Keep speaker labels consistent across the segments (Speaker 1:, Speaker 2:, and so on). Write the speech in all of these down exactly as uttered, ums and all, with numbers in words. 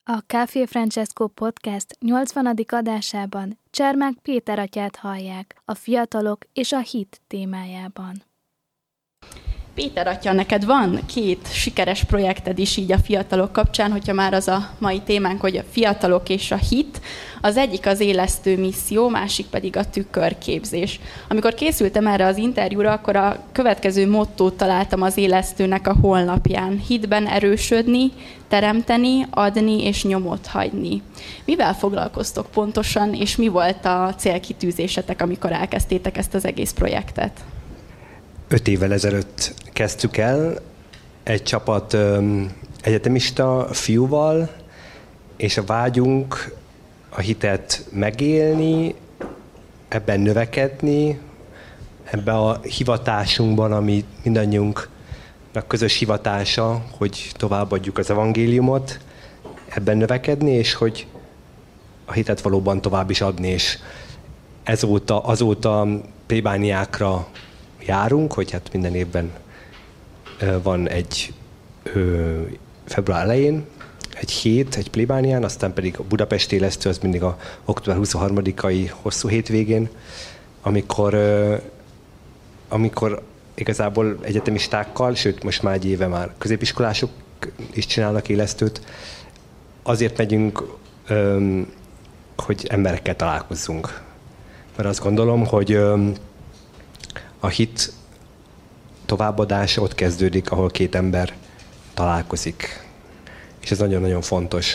Speaker 1: A Café Francesco Podcast nyolcvanadik adásában Csermák Péter atyát hallják a fiatalok és a hit témájában.
Speaker 2: Péter atya, neked van két sikeres projekted is így a fiatalok kapcsán, hogyha már az a mai témánk, hogy a fiatalok és a hit. Az egyik az élesztő misszió, másik pedig a tükörképzés. Amikor készültem erre az interjúra, akkor a következő mottót találtam az élesztőnek a honlapján. Hitben erősödni, teremteni, adni és nyomot hagyni. Mivel foglalkoztok pontosan, és mi volt a célkitűzésetek, amikor elkezdtétek ezt az egész projektet?
Speaker 3: Öt évvel ezelőtt kezdtük el egy csapat um, egyetemista fiúval, és a vágyunk a hitet megélni, ebben növekedni, ebben a hivatásunkban, ami mindannyiunknak közös hivatása, hogy továbbadjuk az evangéliumot, ebben növekedni, és hogy a hitet valóban tovább is adni, és ezóta, azóta plébániákra járunk, hogy hát minden évben van egy ö, február elején, egy hét, egy plébánián, aztán pedig a Budapesti élesztő, az mindig a október huszonharmadikai hosszú hétvégén, amikor, ö, amikor igazából egyetemistákkal, sőt most már egy éve már középiskolások is csinálnak élesztőt, azért megyünk, ö, hogy emberekkel találkozzunk. Mert azt gondolom, hogy ö, a hit továbbadása ott kezdődik, ahol két ember találkozik. És ez nagyon-nagyon fontos.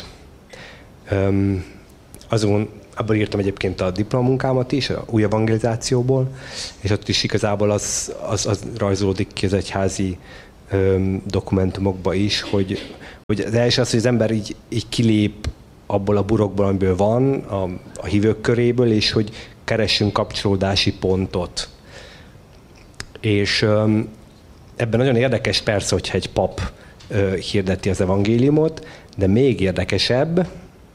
Speaker 3: Öm, azon, abban írtam egyébként a diplomunkámat is, a új evangelizációból, és ott is igazából az, az, az rajzolódik ki az egyházi öm, dokumentumokba is, hogy, hogy az első az, hogy az ember így, így kilép abból a burokból, amiből van, a, a hívők köréből, és hogy keressünk kapcsolódási pontot. És öm, ebben nagyon érdekes persze, hogyha egy pap ö, hirdeti az evangéliumot, de még érdekesebb,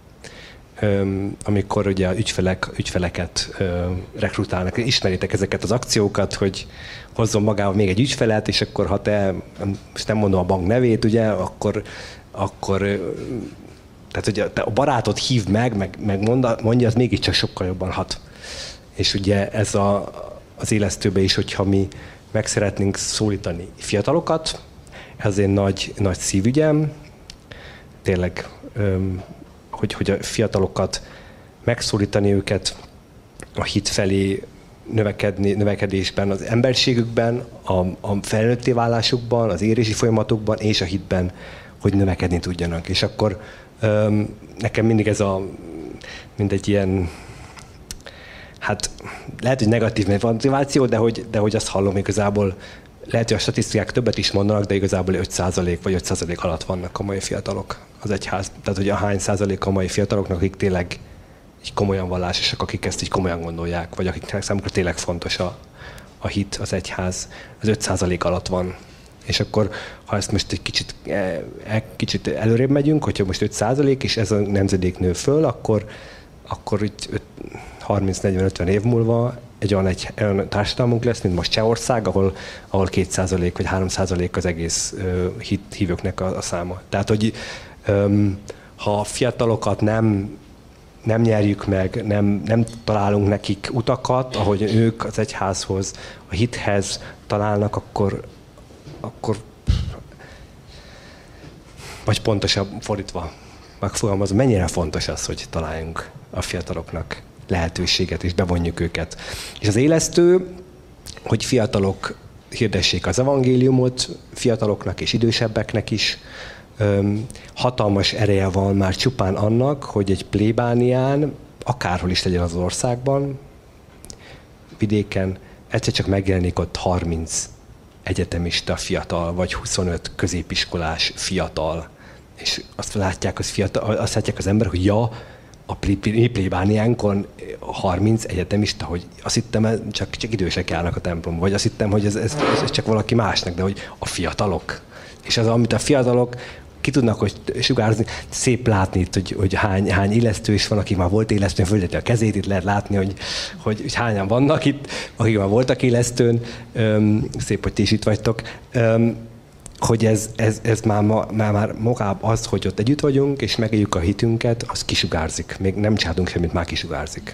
Speaker 3: öm, amikor ugye ügyfelek, ügyfeleket ö, rekrutálnak. Ismeritek ezeket az akciókat, hogy hozzon magával még egy ügyfelet, és akkor ha te, most nem mondom a bank nevét, ugye, akkor, akkor tehát ugye te a barátod hív meg, meg, meg mondja, mondja, az mégiscsak sokkal jobban hat. És ugye ez a, az élesztőbe is, hogyha mi meg szeretnénk szólítani fiatalokat, ez én nagy, nagy szívügyem, tényleg, hogy, hogy a fiatalokat megszólítani őket a hit felé növekedni, növekedésben, az emberségükben, a, a felnőtté válásukban, az érési folyamatokban és a hitben, hogy növekedni tudjanak. És akkor nekem mindig ez a, mindegy ilyen, hát lehet, hogy negatív motiváció, de hogy, de hogy azt hallom igazából, lehet, hogy a statisztikák többet is mondanak, de igazából öt százalék vagy öt százalék alatt vannak a mai fiatalok az egyház. Tehát, hogy a hány százalék a mai fiataloknak, akik tényleg így komolyan vallásosak, akik ezt így komolyan gondolják, vagy akiknek számukra tényleg fontos a, a hit, az egyház, az öt százalék alatt van. És akkor, ha ezt most egy kicsit, egy kicsit előrébb megyünk, hogyha most öt százalék, és ez a nemzedék nő föl, akkor, akkor itt harminc negyven ötven év múlva egy olyan, egy olyan társadalmunk lesz, mint most Csehország, ahol, ahol két százalék vagy három százalék az egész uh, hit, hívőknek a, a száma. Tehát, hogy um, ha a fiatalokat nem, nem nyerjük meg, nem, nem találunk nekik utakat, ahogy ők az egyházhoz, a hithez találnak, akkor, akkor vagy pontosabb fordítva megfogalmazom, mennyire fontos az, hogy találjunk a fiataloknak lehetőséget, és bevonjuk őket. És az élesztő, hogy fiatalok hirdessék az evangéliumot, fiataloknak és idősebbeknek is, öm, hatalmas ereje van már csupán annak, hogy egy plébánián, akárhol is legyen az országban, vidéken, egyszer csak megjelenik ott harminc egyetemista fiatal, vagy huszonöt középiskolás fiatal. És azt látják az, fiatal, azt látják az emberek, hogy ja, a plébániánkon harminc egyetemista, hogy azt hittem, csak, csak idősek járnak a templomba, vagy azt hittem, hogy ez, ez, ez csak valaki másnak, de hogy a fiatalok. És az, amit a fiatalok ki tudnak hogy sugárzni, szép látni itt, hogy, hogy hány, hány élesztő is van, aki már volt élesztőn, földeti a kezét, itt lehet látni, hogy, hogy, hogy hányan vannak itt, akik már voltak élesztőn, Öm, szép, hogy ti is itt vagytok. Öm, hogy ez, ez, ez már, már, már magább az, hogy ott együtt vagyunk, és megéljük a hitünket, az kisugárzik. Még nem csinálunk semmit, már kisugárzik.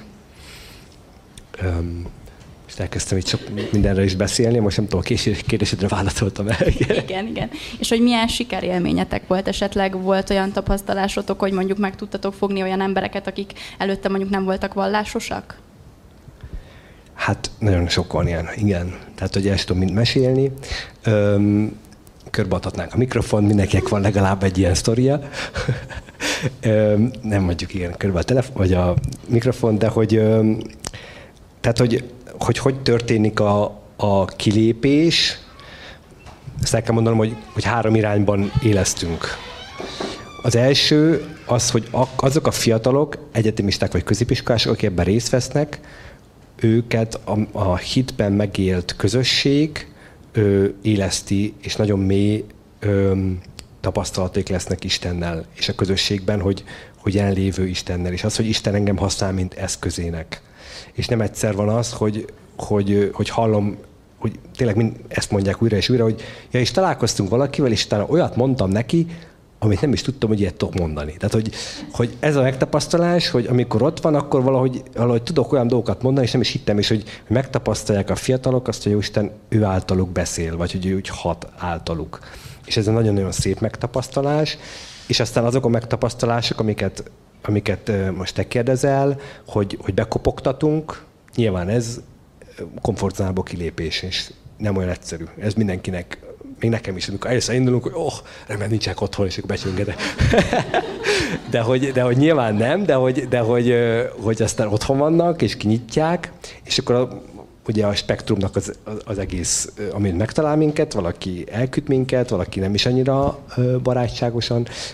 Speaker 3: Um, és elkezdtem itt sok mindenre is beszélni, most nem tudom, kérdésedre válaszoltam el.
Speaker 2: Igen, igen. És hogy milyen sikerélményetek volt esetleg? Volt olyan tapasztalásotok, hogy mondjuk meg tudtatok fogni olyan embereket, akik előtte mondjuk nem voltak vallásosak?
Speaker 3: Hát nagyon sok van ilyen, igen. Tehát, hogy ezt tudom mind mesélni. Um, körbeadhatnánk a mikrofon, mindenkinek van legalább egy ilyen sztoria. Nem mondjuk igen, körbe a telefon, vagy a mikrofon, de hogy tehát, hogy hogy, hogy történik a, a kilépés, ezt el kell mondanom, hogy, hogy három irányban élesztünk. Az első az, hogy azok a fiatalok, egyetemisták vagy középiskolások, akik ebben részt vesznek, őket a, a hitben megélt közösség ö, éleszti, és nagyon mély ö, tapasztalaték lesznek Istennel, és a közösségben, hogy, hogy jelenlévő Istennel, és az, hogy Isten engem használ, mint eszközének. És nem egyszer van az, hogy, hogy, hogy hallom, hogy tényleg mind ezt mondják újra és újra, hogy ja, és találkoztunk valakivel, és utána olyat mondtam neki, amit nem is tudtam, hogy ilyet tudok mondani. Tehát, hogy, hogy ez a megtapasztalás, hogy amikor ott van, akkor valahogy, valahogy tudok olyan dolgokat mondani, és nem is hittem, és hogy, hogy megtapasztalják a fiatalok azt, hogy Isten ő általuk beszél, vagy hogy ő úgy hat általuk. És ez egy nagyon-nagyon szép megtapasztalás, és aztán azok a megtapasztalások, amiket, amiket most te kérdezel, hogy, hogy bekopogtatunk, nyilván ez komfortzónából kilépés, és nem olyan egyszerű. Ez mindenkinek, még nekem is, amikor először indulunk, hogy oh, remélem nincsenek otthon, és akkor becsüngedek. de, hogy, de hogy nyilván nem, de hogy, de hogy, hogy aztán otthon vannak, és kinyitják, és akkor a, ugye a spektrumnak az, az egész, amit megtalál minket, valaki elküld minket, valaki nem is annyira barátságosan,